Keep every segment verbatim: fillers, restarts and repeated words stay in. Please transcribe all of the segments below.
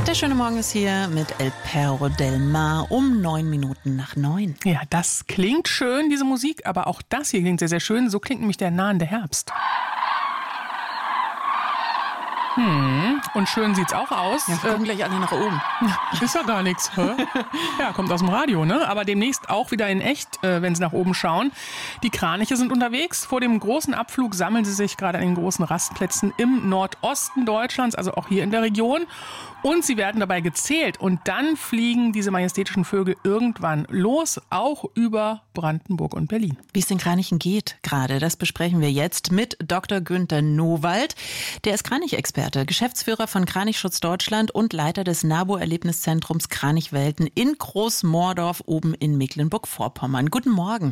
Der schöne Morgen ist hier mit El Perro del Mar um neun Minuten nach neun. Ja, das klingt schön, diese Musik, aber auch das hier klingt sehr, sehr schön. So klingt nämlich der nahende Herbst. Hm, und schön sieht's auch aus. Ja, wir kommen gleich alle nach oben. Ist ja gar nichts. Hä? Ja, kommt aus dem Radio, ne? Aber demnächst auch wieder in echt, äh, wenn Sie nach oben schauen. Die Kraniche sind unterwegs. Vor dem großen Abflug sammeln sie sich gerade an den großen Rastplätzen im Nordosten Deutschlands, also auch hier in der Region. Und sie werden dabei gezählt. Und dann fliegen diese majestätischen Vögel irgendwann los, auch über Brandenburg und Berlin. Wie es den Kranichen geht gerade, das besprechen wir jetzt mit Doktor Günther Nowald. Der ist Kranichexperte, Geschäftsführer von Kranichschutz Deutschland und Leiter des NABU-Erlebniszentrums Kranichwelten in Großmoordorf oben in Mecklenburg-Vorpommern. Guten Morgen.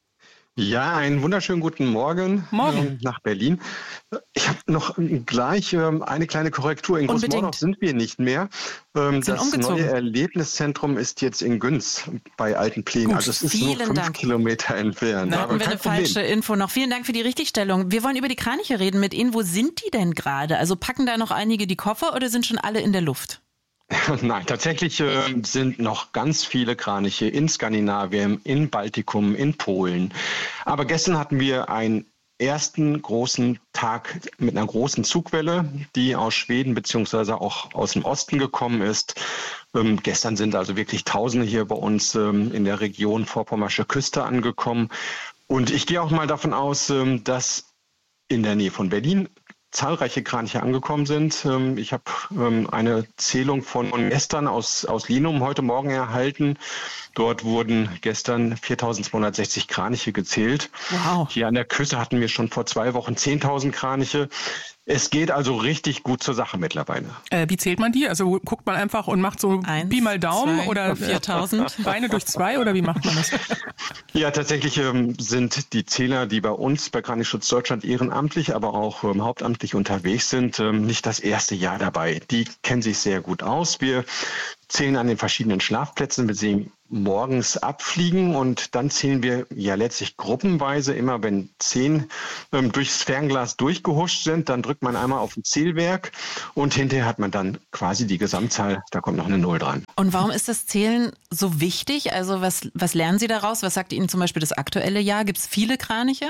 Ja, einen wunderschönen guten Morgen, Morgen. nach Berlin. Ich habe noch gleich ähm, eine kleine Korrektur. In Großmoordorf sind wir nicht mehr. Ähm, sind das umgezogen. neue Erlebniszentrum ist jetzt in Günz bei Altenplen. Gut, also es ist vielen nur fünf Dank. Kilometer entfernt. Da Aber hatten wir kein eine Problem. falsche Info noch. Vielen Dank für die Richtigstellung. Wir wollen über die Kraniche reden mit Ihnen. Wo sind die denn gerade? Also packen da noch einige die Koffer oder sind schon alle in der Luft? Nein, tatsächlich äh, sind noch ganz viele Kraniche in Skandinavien, in Baltikum, in Polen. Aber gestern hatten wir einen ersten großen Tag mit einer großen Zugwelle, die aus Schweden beziehungsweise auch aus dem Osten gekommen ist. Ähm, gestern sind also wirklich Tausende hier bei uns ähm, in der Region Vorpommersche Küste angekommen. Und ich gehe auch mal davon aus, ähm, dass in der Nähe von Berlin zahlreiche Kraniche angekommen sind. Ich habe eine Zählung von gestern aus, aus Linum heute Morgen erhalten. Dort wurden gestern viertausendzweihundertsechzig Kraniche gezählt. Wow. Hier an der Küste hatten wir schon vor zwei Wochen zehntausend Kraniche. Es geht also richtig gut zur Sache mittlerweile. Äh, wie zählt man die? Also guckt man einfach und macht so Eins, Pi mal Daumen zwei, oder viertausend. Beine durch zwei oder wie macht man das? Ja, tatsächlich ähm, sind die Zähler, die bei uns bei Kranichschutz Deutschland ehrenamtlich, aber auch ähm, hauptamtlich unterwegs sind, ähm, nicht das erste Jahr dabei. Die kennen sich sehr gut aus. Wir zählen an den verschiedenen Schlafplätzen, wir sehen morgens abfliegen und dann zählen wir ja letztlich gruppenweise. Immer wenn zehn ähm, durchs Fernglas durchgehuscht sind, dann drückt man einmal auf ein Zählwerk und hinterher hat man dann quasi die Gesamtzahl, da kommt noch eine Null dran. Und warum ist das Zählen so wichtig? Also was, was lernen Sie daraus? Was sagt Ihnen zum Beispiel das aktuelle Jahr? Gibt es viele Kraniche?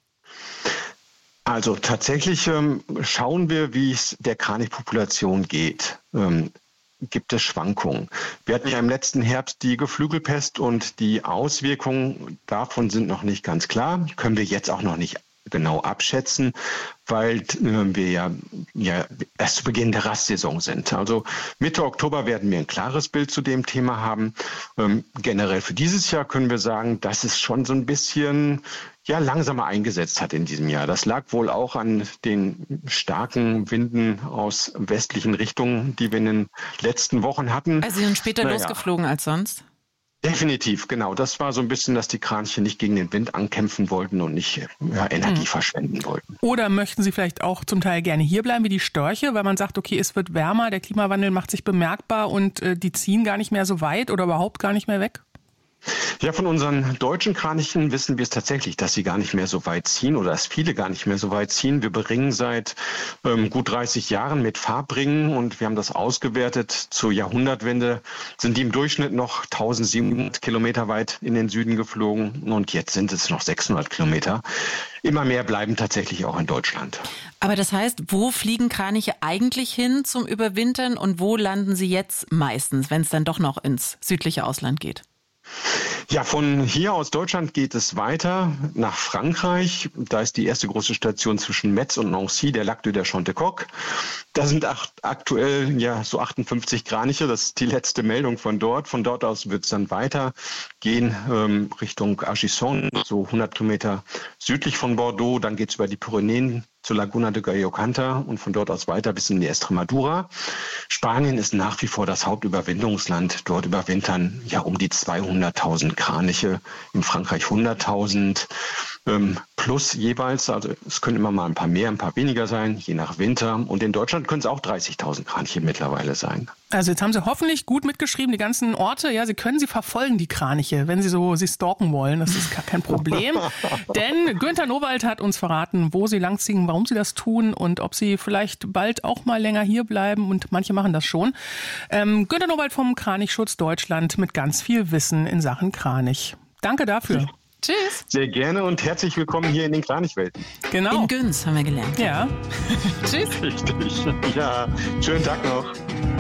Also tatsächlich ähm, schauen wir, wie es der Kranichpopulation geht. Ähm, gibt es Schwankungen. Wir hatten ja im letzten Herbst die Geflügelpest und die Auswirkungen davon sind noch nicht ganz klar. Können wir jetzt auch noch nicht genau abschätzen, weil äh, wir ja, ja erst zu Beginn der Rastsaison sind. Also Mitte Oktober werden wir ein klares Bild zu dem Thema haben. Ähm, generell für dieses Jahr können wir sagen, dass es schon so ein bisschen ja, langsamer eingesetzt hat in diesem Jahr. Das lag wohl auch an den starken Winden aus westlichen Richtungen, die wir in den letzten Wochen hatten. Also Sie sind später naja. losgeflogen als sonst? Definitiv, genau. Das war so ein bisschen, dass die Kraniche nicht gegen den Wind ankämpfen wollten und nicht ja, Energie mhm. verschwenden wollten. Oder möchten Sie vielleicht auch zum Teil gerne hier bleiben wie die Störche, weil man sagt, okay, es wird wärmer, der Klimawandel macht sich bemerkbar und äh, die ziehen gar nicht mehr so weit oder überhaupt gar nicht mehr weg? Ja, von unseren deutschen Kranichen wissen wir es tatsächlich, dass sie gar nicht mehr so weit ziehen oder dass viele gar nicht mehr so weit ziehen. Wir beringen seit ähm, gut dreißig Jahren mit Fahrbringen und wir haben das ausgewertet. Zur Jahrhundertwende sind die im Durchschnitt noch eintausendsiebenhundert Kilometer weit in den Süden geflogen und jetzt sind es noch sechshundert Kilometer. Immer mehr bleiben tatsächlich auch in Deutschland. Aber das heißt, wo fliegen Kraniche eigentlich hin zum Überwintern und wo landen sie jetzt meistens, wenn es dann doch noch ins südliche Ausland geht? Ja, von hier aus Deutschland geht es weiter nach Frankreich. Da ist die erste große Station zwischen Metz und Nancy, der Lac de Chantecoq. Da sind aktuell ja so achtundfünfzig Kraniche. Das ist die letzte Meldung von dort. Von dort aus wird es dann weitergehen ähm, Richtung Argisson, so hundert Kilometer südlich von Bordeaux. Dann geht es über die Pyrenäen zur Laguna de Gallocanta und von dort aus weiter bis in die Estremadura. Spanien ist nach wie vor das Hauptüberwinterungsland. Dort überwintern ja um die zweihunderttausend Kraniche, in Frankreich hunderttausend. ähm, plus jeweils. Also es können immer mal ein paar mehr, ein paar weniger sein, je nach Winter. Und in Deutschland können es auch dreißigtausend Kraniche mittlerweile sein. Also jetzt haben Sie hoffentlich gut mitgeschrieben, die ganzen Orte. Ja, Sie können sie verfolgen, die Kraniche, wenn Sie so sie stalken wollen. Das ist gar kein Problem. Denn Günther Nowald hat uns verraten, wo Sie langziehen, warum Sie das tun und ob Sie vielleicht bald auch mal länger hier bleiben. Und manche machen das schon. Ähm, Günther Nowald vom Kranichschutz Deutschland mit ganz viel Wissen in Sachen Kranich. Danke dafür. Tschüss. Sehr gerne und herzlich willkommen hier in den Kranichwelten. Genau. In Güns haben wir gelernt. Ja. Tschüss. Richtig. Ja, schönen Tag noch.